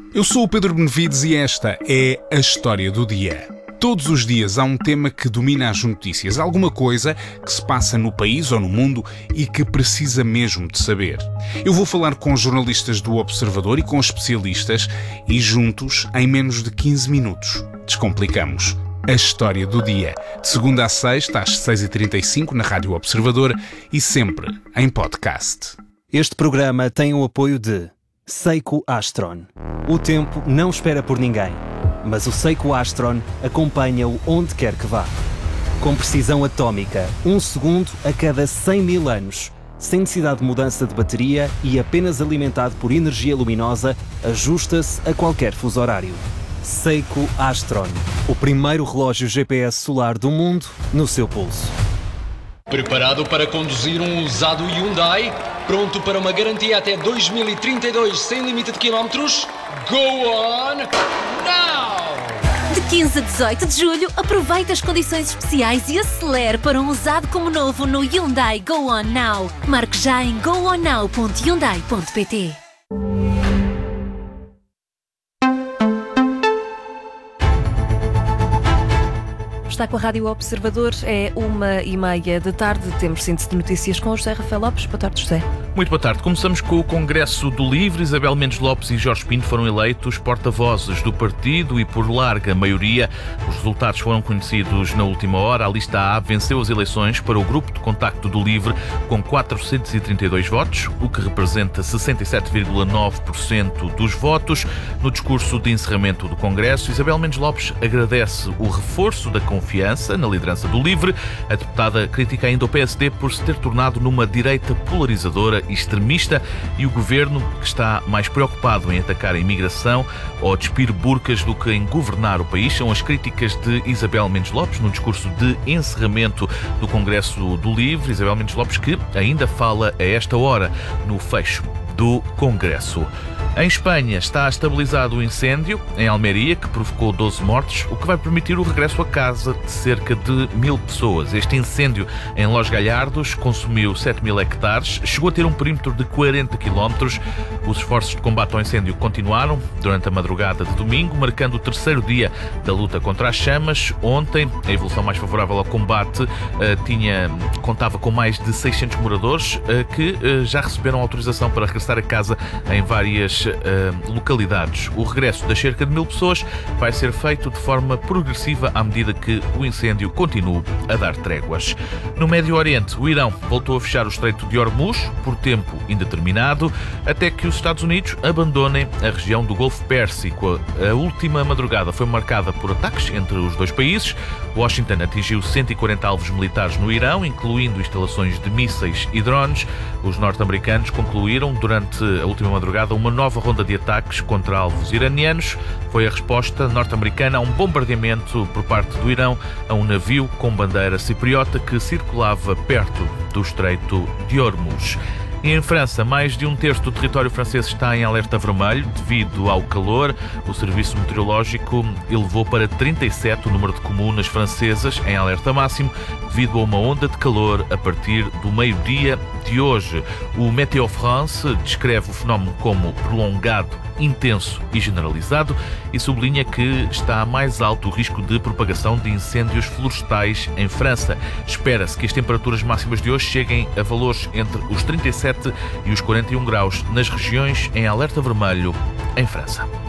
Eu sou o Pedro Benevides e esta é a História do Dia. Todos os dias há um tema que domina as notícias, alguma coisa que se passa no país ou no mundo e que precisa mesmo de saber. Eu vou falar com jornalistas do Observador e com especialistas e juntos, em menos de 15 minutos, descomplicamos a História do Dia. De segunda a sexta, às 6h35 na Rádio Observador e sempre em podcast. Este programa tem o apoio de Seiko Astron. O tempo não espera por ninguém, mas o Seiko Astron acompanha-o onde quer que vá. Com precisão atómica, 1 segundo a cada 100 mil anos, sem necessidade de mudança de bateria e apenas alimentado por energia luminosa, ajusta-se a qualquer fuso horário. Seiko Astron, o primeiro relógio GPS solar do mundo no seu pulso. Preparado para conduzir um usado Hyundai? Pronto para uma garantia até 2032 sem limite de quilómetros? Go on now! De 15 a 18 de julho, aproveite as condições especiais e acelere para um usado como novo no Hyundai Go On Now. Marque já em gooonnow.hyundai.pt. Está com a Rádio Observador, é 1h30 da tarde, temos síntese de notícias com o José Rafael Lopes. Boa tarde, José. Muito boa tarde. Começamos com o Congresso do Livre. Isabel Mendes Lopes e Jorge Pinto foram eleitos porta-vozes do partido e por larga maioria. Os resultados foram conhecidos na última hora. A lista A venceu as eleições para o Grupo de Contacto do Livre com 432 votos, o que representa 67,9% dos votos. No discurso de encerramento do Congresso, Isabel Mendes Lopes agradece o reforço da confiança na liderança do Livre. A deputada critica ainda o PSD por se ter tornado numa direita polarizadora e extremista e o governo que está mais preocupado em atacar a imigração ou despir burcas do que em governar o país. São as críticas de Isabel Mendes Lopes no discurso de encerramento do Congresso do Livre. Isabel Mendes Lopes que ainda fala a esta hora no fecho do Congresso. Em Espanha está estabilizado o incêndio em Almeria, que provocou 12 mortes, o que vai permitir o regresso a casa de cerca de 1.000 pessoas. Este incêndio em Los Gallardos consumiu 7.000 hectares, chegou a ter um perímetro de 40 km. Os esforços de combate ao incêndio continuaram durante a madrugada de domingo, marcando o terceiro dia da luta contra as chamas. Ontem, a evolução mais favorável ao combate contava com mais de 600 moradores que já receberam autorização para regressar a casa em várias localidades. O regresso das cerca de 1.000 pessoas vai ser feito de forma progressiva à medida que o incêndio continua a dar tréguas. No Médio Oriente, o Irão voltou a fechar o Estreito de Hormuz por tempo indeterminado, até que os Estados Unidos abandonem a região do Golfo Pérsico. A última madrugada foi marcada por ataques entre os dois países. Washington atingiu 140 alvos militares no Irão, incluindo instalações de mísseis e drones. Os norte-americanos concluíram durante a última madrugada uma nova ronda de ataques contra alvos iranianos. Foi a resposta norte-americana a um bombardeamento por parte do Irão a um navio com bandeira cipriota que circulava perto do Estreito de Hormuz. E em França, mais de um terço do território francês está em alerta vermelho devido ao calor. O serviço meteorológico elevou para 37 o número de comunas francesas em alerta máximo devido a uma onda de calor a partir do meio-dia de hoje. O Météo France descreve o fenómeno como prolongado, intenso e generalizado e sublinha que está mais alto o risco de propagação de incêndios florestais em França. Espera-se que as temperaturas máximas de hoje cheguem a valores entre os 37 e os 41 graus nas regiões em alerta vermelho em França.